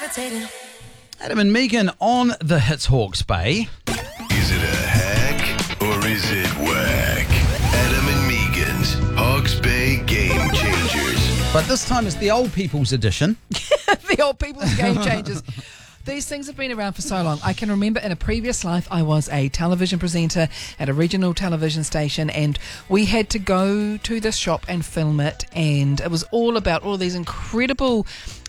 Adam and Megan on the Hits Hawke's Bay. Is it a hack or is it whack? Adam and Megan's Hawke's Bay Game Changers. But this time it's the old people's edition. The old people's game changers. These things have been around for so long. I can remember in a previous life I was a television presenter at a regional television station, and we had to go to this shop and film it, and it was all about all these incredible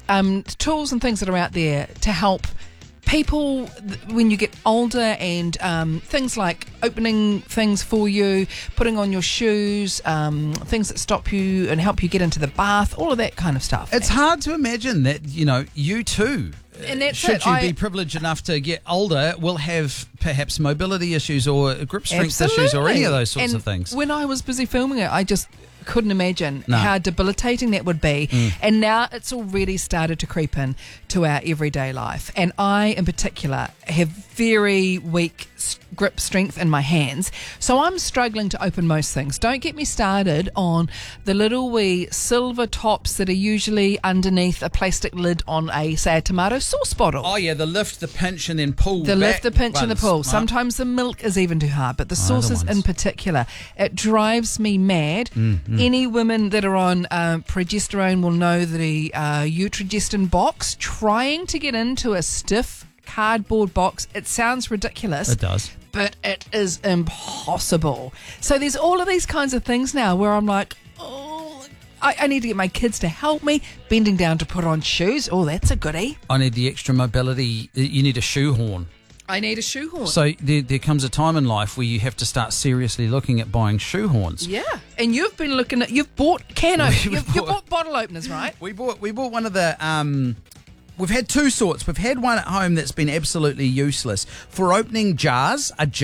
tools and things that are out there to help people when you get older, and things like opening things for you, putting on your shoes, things that stop you and help you get into the bath, all of that kind of stuff. It's hard to imagine that, you too, and that's should you be privileged enough to get older, will have perhaps mobility issues or grip strength issues or any of those sorts of things. When I was busy filming it, I just couldn't imagine how debilitating that would be. And now it's already started to creep in to our everyday life. And I, in particular, have very weak grip strength in my hands. So I'm struggling to open most things. Don't get me started on the little wee silver tops that are usually underneath a plastic lid on a tomato sauce bottle. Oh, yeah, the lift, the pinch, and then pull The lift, the pinch, and the pull. Right. Sometimes the milk is even too hard, but the sauces in particular, it drives me mad. Any women that are on progesterone will know the Eutrogestin box. Trying to get into a stiff cardboard box, it sounds ridiculous. It does. But it is impossible. So there's all of these kinds of things now where I'm like, oh, I need to get my kids to help me. Bending down to put on shoes. Oh, that's a goodie. I need the extra mobility. You need a shoehorn. I need a shoehorn. So there comes a time in life where you have to start seriously looking at buying shoehorns. Yeah, and you've been looking at, you've bought you've bought bottle openers, right? We bought one of the we've had two sorts. We've had one at home that's been absolutely useless for opening jars.